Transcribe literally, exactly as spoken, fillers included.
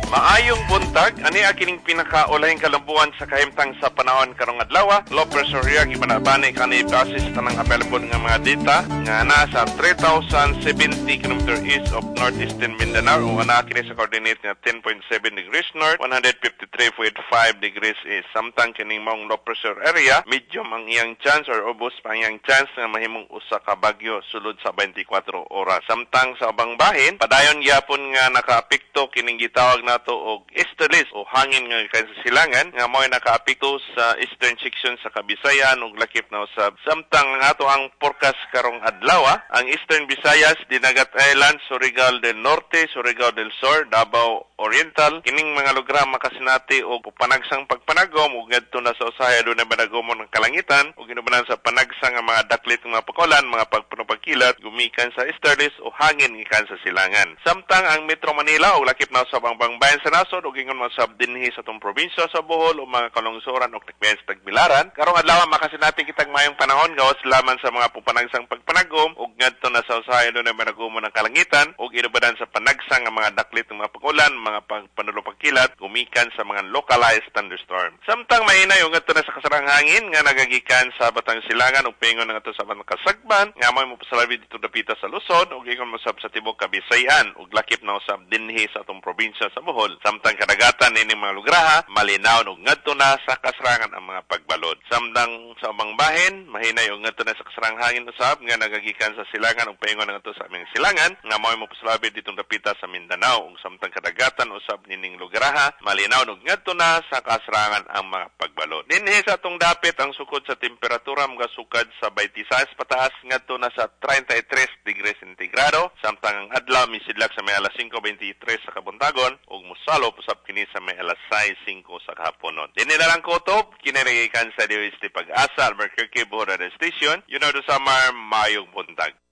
Maayong buntag, ani akining pinakaulahing kalambuan sa kahimtang sa panahon karong adlaw. Low pressure area gibanabani kani basis tanang available nga mga data nga nasa three thousand seventy kilometers east of northeastern Mindanao o ana kini sa coordinate nga ten point seven degrees north, one hundred fifty-three point five degrees east. Samtang kining maong low pressure area, medium ang iyang chance or ubos pa ang iyang chance nga mahimong usa ka bagyo sulod sa twenty-four oras. Samtang sa ubang bahin, padayon gyapon nga nakaapekto kining gitawag na to og easterlies o hangin nga kay sa silangan nga mo'y nakaapekto sa eastern section sa Kabisayan ug lakip na usab. Samtang nga ato ang forecast karong adlaw, ang Eastern Visayas, Dinagat Island, Surigao del Norte, Surigao del Sur, Davao Oriental, kining mga lugar makasinati og panagsang pagpanagom ug ngadto na sa usahay adunay managomon ng kalangitan ug ginubanan sa panagsang nga mga daklit nga pakulan, mga pagpanupagkilat gumikan sa easterlies o hangin gikan sa silangan. Samtang ang Metro Manila ug lakip na usab ang bangbayan sa nasod ug ingon man sab dinhi sa tong probinsya sa Bohol o mga kalungsuran ug tikbayan sa Tagbilaran, karong adlaw makasinati kitag mayong panahon gawas laman sa mga pupanagsang pagpanagom ug ngadto na sa usahay adunay managomon ng kalangitan ug ginubanan sa panagsang nga mga daklit nga mga pakulan, mga pagpanulupagkilat gumikan sa mga localized thunderstorm. Samtang mahinay ug ngadto na sa kasarang hangin nga nagagikan sa Batang Silangan ug pingon ngadto sa mga kasagban nga mo'y mopasalabi dito dapita sa Luzon ug ingon mo sab sa tibuok Kabisayan ug lakip na usab dinhi sa atong probinsya sa Bohol. Samtang kadagatan ini mga lugraha malinaw ug ngadto na sa kasarangan ang mga pagbalod. Samtang sa ubang bahin mahinay ug ngadto na sa kasarang hangin usab nga nagagikan sa silangan ug pingon ngadto sa aming silangan nga mo'y mopasalabi dito dapita sa Mindanao ug samtang kadagatan usab nining lugraha malinaw ug ngadto na sa kasarangan ang mga pagbalod. Dinhi sa atong dapit ang sukod sa temperatura mga sukad sa twenty-six pataas ngadto na sa thirty-three degrees centigrado samtang ang adlaw misidlak sa may alas five twenty-three sa kabuntagon ug mosalop usab kini sa may alas six five sa kahaponon. Dinhi na lang kutob kinirigikan sa D O S T Pag-asa Albuquerque Bohol Radio Station. You know, do Samar Mayong Buntag.